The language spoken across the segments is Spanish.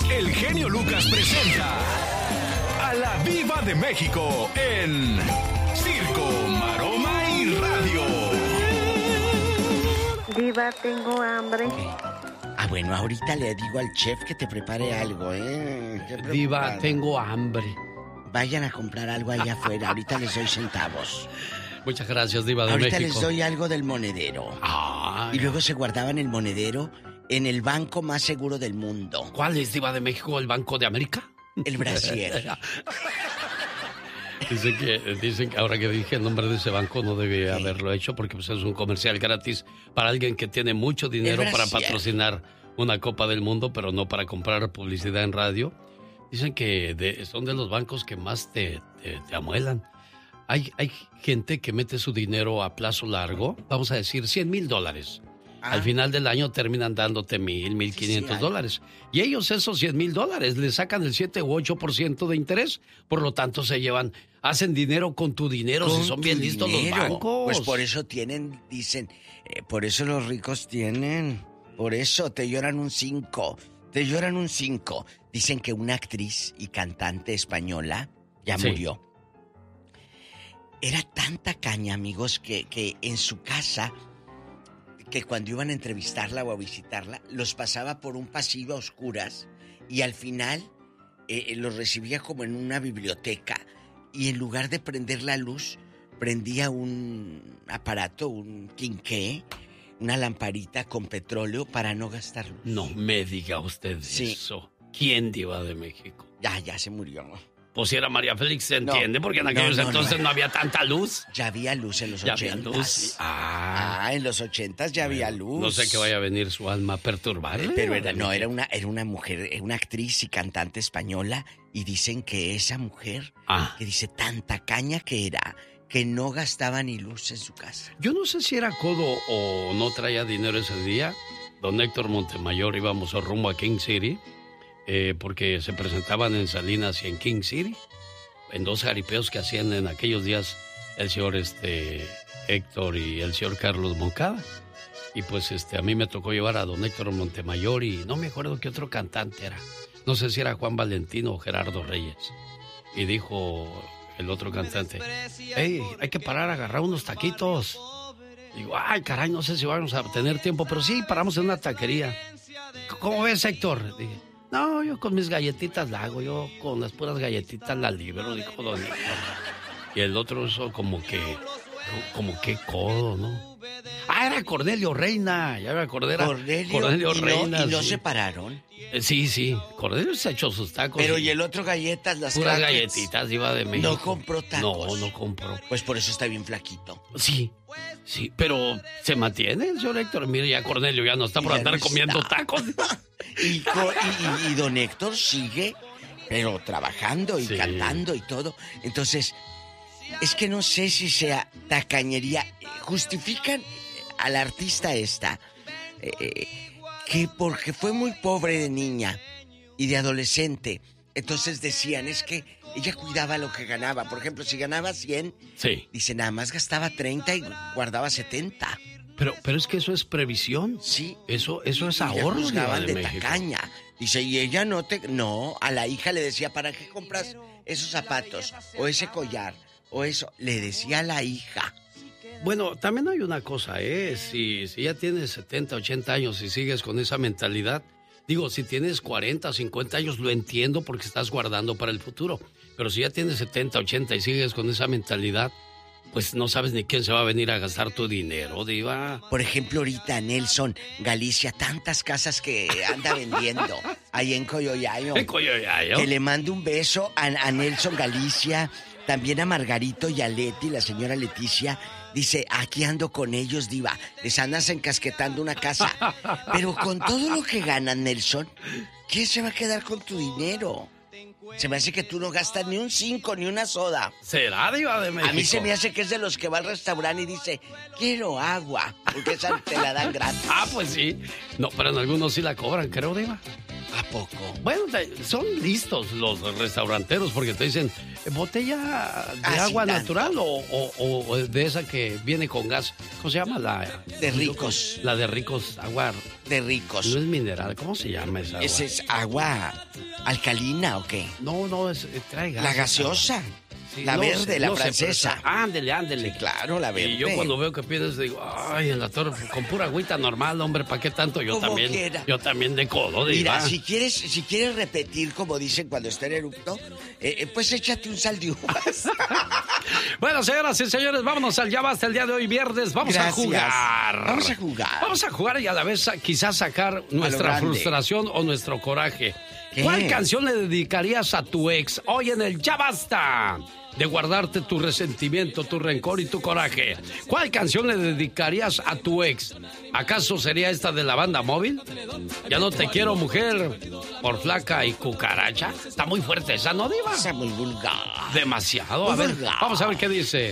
el genio Lucas presenta a la Diva de México en Circo, Maroma y Radio. Diva, tengo hambre. Bueno, ahorita le digo al chef que te prepare algo, Diva, tengo hambre. Vayan a comprar algo allá afuera, ahorita les doy centavos. Muchas gracias, Diva de ahorita México. Les doy algo del monedero. Y luego se guardaban el monedero en el banco más seguro del mundo. ¿Cuál es, Diva de México? ¿El Banco de América? El Brasier. Dicen que ahora que dije el nombre de ese banco no debía haberlo hecho porque pues, es un comercial gratis para alguien que tiene mucho dinero para patrocinar una Copa del Mundo, pero no para comprar publicidad en radio. Dicen que son de los bancos que más te amuelan. Hay gente que mete su dinero a plazo largo, vamos a decir $100,000. Al final del año terminan dándote $1,500. Y ellos esos $100,000 le sacan el 7 u 8% de interés. Por lo tanto hacen dinero con tu dinero si son bien listos los bancos. Pues por eso dicen, por eso los ricos tienen, por eso te lloran un 5. Dicen que una actriz y cantante española ya murió. Era tanta caña, amigos, que en su casa, que cuando iban a entrevistarla o a visitarla, los pasaba por un pasillo a oscuras y al final los recibía como en una biblioteca y en lugar de prender la luz, prendía un aparato, un quinqué, una lamparita con petróleo para no gastar luz. No me diga usted eso. ¿Quién, Diva de México? Ya se murió. Pues si era María Félix, se entiende, porque en aquellos entonces no había tanta luz. Ya había luz en los 80s. En los 80s ya había luz. No sé que vaya a venir su alma a perturbarle. Pero era una mujer, una actriz y cantante española, y dicen que esa mujer, que dice tanta caña que era, que no gastaba ni luz en su casa. Yo no sé si era codo o no traía dinero ese día. Don Héctor Montemayor íbamos a rumbo a King City. Porque se presentaban en Salinas y en King City, en 2 jaripeos que hacían en aquellos días el señor Héctor y el señor Carlos Moncada. Y pues a mí me tocó llevar a don Héctor Montemayor y no me acuerdo qué otro cantante era. No sé si era Juan Valentino o Gerardo Reyes. Y dijo el otro cantante, hey, hay que parar a agarrar unos taquitos. Digo, ay, caray, no sé si vamos a tener tiempo, pero sí, paramos en una taquería. ¿Cómo ves, Héctor? Dije, no, yo con mis galletitas la hago, yo con las puras galletitas la libero, dijo don Héctor. Y el otro eso como que codo, ¿no? Era Cornelio Reina, ya me acordé. Cornelio Reina. ¿Y no se pararon? Sí, Cornelio se echó sus tacos. Pero ¿y el otro galletas, las puras crackers? Galletitas, Diva de México. ¿No compró tacos? No compró. Pues por eso está bien flaquito. Sí, pero se mantiene el señor Héctor. Mire, ya Cornelio ya no está por andar comiendo tacos. y don Héctor sigue, pero trabajando y cantando y todo. Entonces, es que no sé si sea tacañería. Justifican al artista que porque fue muy pobre de niña y de adolescente, entonces decían, es que ella cuidaba lo que ganaba. Por ejemplo, si ganaba 100, dice, nada más gastaba 30 y guardaba 70. Pero es que eso es previsión. Sí. Eso es ahorro. Juzgaban de tacaña. Dice, y ella no, a la hija le decía, ¿para qué compras esos zapatos? O ese collar, o eso. Le decía a la hija. Bueno, también hay una cosa, si ya tienes 70, 80 años y sigues con esa mentalidad, digo, si tienes 40, 50 años, lo entiendo porque estás guardando para el futuro. Pero si ya tienes 70, 80 y sigues con esa mentalidad, pues no sabes ni quién se va a venir a gastar tu dinero, Diva. Por ejemplo, ahorita Nelson, Galicia, tantas casas que anda vendiendo ahí en Coyoyayo. ¿En Coyoyayo? Que le mando un beso a Nelson Galicia, también a Margarito y a Leti, la señora Leticia. Dice, aquí ando con ellos, Diva. Les andas encasquetando una casa. Pero con todo lo que ganan, Nelson, ¿quién se va a quedar con tu dinero? Se me hace que tú no gastas ni un 5, ni una soda. ¿Será, Diva de México? A mí se me hace que es de los que va al restaurante y dice, quiero agua, porque esa te la dan gratis. Pues sí. No, pero en algunos sí la cobran, creo, Diva. poco? Bueno, son listos los restauranteros porque te dicen, ¿botella de agua natural o de esa que viene con gas? ¿Cómo se llama? De Ricos. La de Ricos, agua. De Ricos. No es mineral, ¿cómo se llama esa agua? ¿Esa es agua alcalina o qué? No, trae gas. La gaseosa. Sí, la verde, la francesa. Ándele. Sí, claro, la verde. Y yo cuando veo que pides digo, ay, en la torre, con pura agüita normal, hombre, ¿para qué tanto? Yo también de codo, diva. Mira, si quieres repetir como dicen cuando está en erupto, pues échate un sal de uvas. Bueno, señoras y señores, vámonos al Ya Basta el día de hoy, viernes. Vamos a jugar. Vamos a jugar y a la vez quizás sacar nuestra frustración o nuestro coraje. ¿Qué? ¿Cuál canción le dedicarías a tu ex hoy en el Ya Basta de guardarte tu resentimiento, tu rencor y tu coraje? ¿Cuál canción le dedicarías a tu ex? ¿Acaso sería esta de la Banda Móvil? Ya no te quiero, mujer, por flaca y cucaracha. Está muy fuerte esa, ¿no, diva? Está muy vulgar. Demasiado. Muy a ver, vulgar. Vamos a ver qué dice.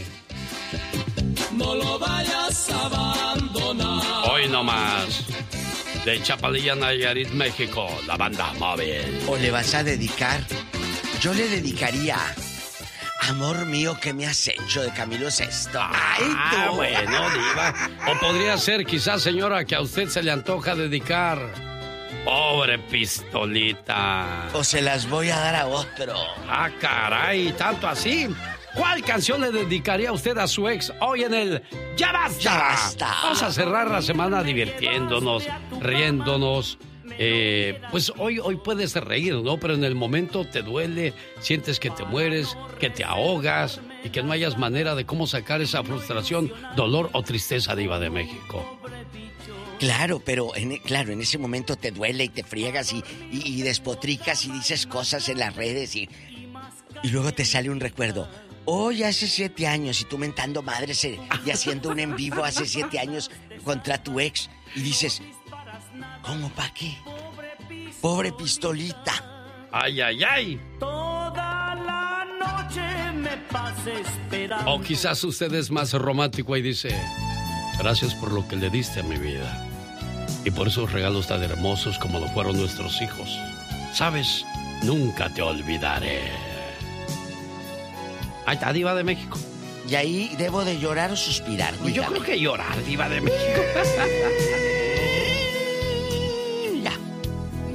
No lo vayas a abandonar. Hoy nomás. De Chapalilla, Nayarit, México, la Banda Móvil. ¿O le vas a dedicar? Yo le dedicaría Amor mío, ¿qué me has hecho? De Camilo Sesto. ¡Ay, tú! Bueno, diva. O podría ser, quizás, señora, que a usted se le antoja dedicar Pobre Pistolita. O se las voy a dar a otro. Ah, caray, ¿tanto así? ¿Cuál canción le dedicaría usted a su ex hoy en el Ya Basta? Ya Basta. Vamos a cerrar la semana divirtiéndonos, riéndonos. Pues hoy puedes reír, ¿no? Pero en el momento te duele, sientes que te mueres, que te ahogas y que no hayas manera de cómo sacar esa frustración, dolor o tristeza, diva de México. Claro, pero en ese momento te duele y te friegas y despotricas y dices cosas en las redes y luego te sale un recuerdo. Hoy hace 7 años y tú mentando madres y haciendo un en vivo hace 7 años contra tu ex y dices, ¿cómo pa' qué? Pobre Pistolita. ¡Ay, ay, ay! Toda la noche me pasé esperando. O quizás usted es más romántico y dice, gracias por lo que le diste a mi vida y por esos regalos tan hermosos como lo fueron nuestros hijos. ¿Sabes? Nunca te olvidaré. Ahí está, diva de México. Y ahí debo de llorar o suspirar. Pues yo creo que llorar, diva de México.